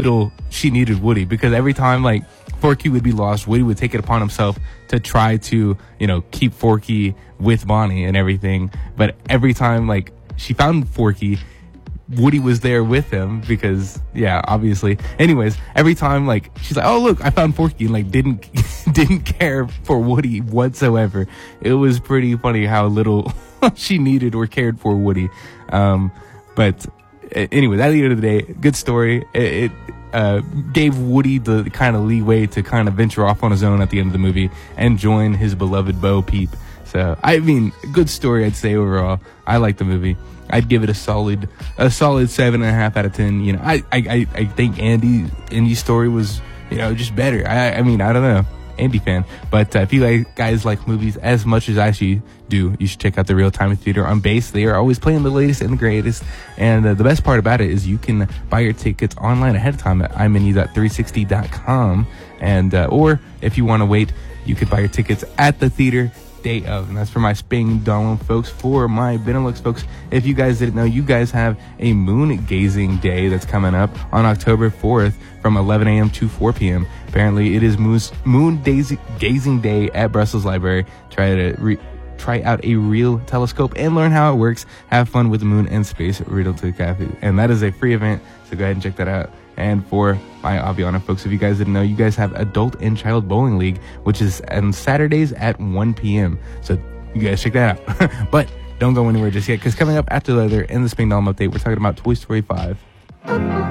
little she needed Woody, because every time like Forky would be lost, Woody would take it upon himself to try to, keep Forky with Bonnie and everything. But every time like she found Forky, Woody was there with him because, yeah, obviously. Anyways, every time like she's like, "Oh look, I found Forky," and like didn't care for Woody whatsoever. It was pretty funny how little she needed or cared for Woody. But anyway, at the end of the day, good story. It gave Woody the kind of leeway to kind of venture off on his own at the end of the movie and join his beloved Bo Peep. So, I mean, good story, I'd say overall. I like the movie. I'd give it a solid 7.5 out of 10. I think Andy's story was, just better. I mean, I don't know. Andy fan. But if you guys like movies as much as I do, you should check out the Real Time Theater on Base. They are always playing the latest and the greatest. And the best part about it is you can buy your tickets online ahead of time at imenu.360.com. And or if you want to wait, you could buy your tickets at the theater day of. And that's for my Spang Dong folks. For my Benelux folks, if you guys didn't know, you guys have a moon gazing day that's coming up on October 4th from 11 a.m. to 4 p.m. Apparently, it is moon gazing day at Brussels Library. Try out a real telescope and learn how it works. Have fun with the moon and space. Riddle to Cafe. And that is a free event, so go ahead and check that out. And for my Aviana folks, if you guys didn't know, you guys have Adult and Child Bowling League, which is on Saturdays at 1 p.m. So you guys check that out. But don't go anywhere just yet, because coming up after the other in the Spang Dong update, we're talking about Toy Story 5.